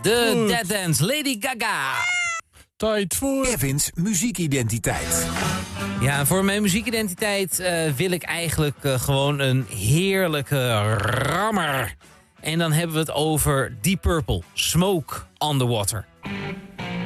De Dead Dance, Lady Gaga. Tijd voor Kevin's muziekidentiteit. Ja, en voor mijn muziekidentiteit wil ik eigenlijk gewoon een heerlijke rammer. En dan hebben we het over Deep Purple, Smoke on the Water.